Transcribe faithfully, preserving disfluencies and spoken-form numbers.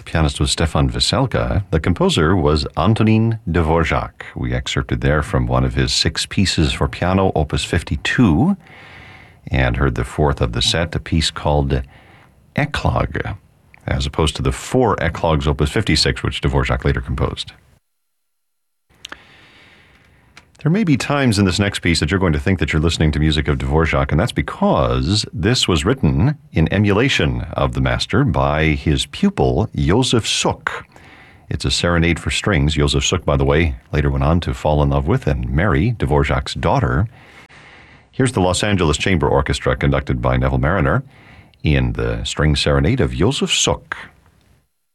pianist was Stefan Veselka. The composer was Antonín Dvořák. We excerpted there from one of his six pieces for piano, Opus fifty-two, and heard the fourth of the set, a piece called Eclogue, as opposed to the four Eclogues, Opus fifty-six, which Dvořák later composed. There may be times in this next piece that you're going to think that you're listening to music of Dvořák, and that's because this was written in emulation of the master by his pupil, Josef Suk. It's a serenade for strings. Josef Suk, by the way, later went on to fall in love with and marry Dvořák's daughter. Here's the Los Angeles Chamber Orchestra, conducted by Neville Marriner, in the string serenade of Josef Suk.